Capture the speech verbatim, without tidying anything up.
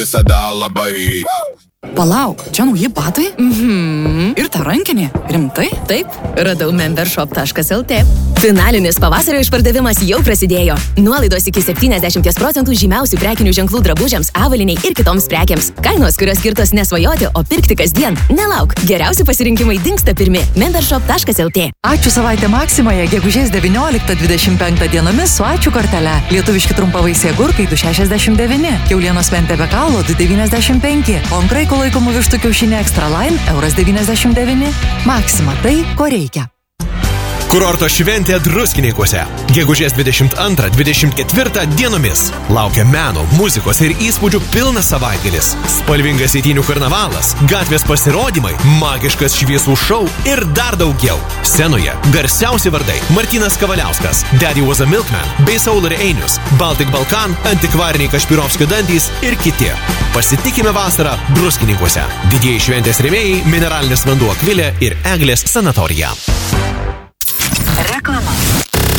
visada labai. Palauk, čia nauji batai? Mhm. Ir ta rankinė? Rimtai? Taip, radau membershop taškas el tė. Finalinis pavasario išpardavimas jau prasidėjo. Nuolaidos iki septyniasdešimt procentų žymiausių prekinių ženklų drabužiams, avaliniai ir kitoms prekiams. Kainos, kurios skirtos nesvajoti, o pirkti kasdien. Nelauk, geriausi pasirinkimai dingsta pirmi. membershop taškas el tė. Ačiū savaitę Maksimoje, gegužės devynioliktą dvidešimt penktą dienomis su ačiū kortele. Lietuviški trumpavaisiai agurkai du šešiasdešimt devyni, kiaulienos mentė be kaulo du devyniasdešimt penki, o ant kraiko laikomų vištų kiaušinė Extra Line euras devyniasdešimt devyni. Maksima, tai ko reikia. Kurorto šventė Druskininkuose. Gegužės dvidešimt antrą dvidešimt ketvirtą dienomis. Laukia meno, muzikos ir įspūdžių pilnas savaitgalis. Spalvingas eitynių karnavalas, gatvės pasirodymai, magiškas šviesų šou ir dar daugiau. Scenoje garsiausi vardai Martynas Kavaliauskas, Daddy Was a Milkman, bei Saularė Einius, Baltic Balkan, antikvariniai Kašpirovskio dantys ir kiti. Pasitikime vasarą Druskininkuose. Didieji šventės rėmėjai Mineralinis vanduo Akvilė ir Eglės sanatorija.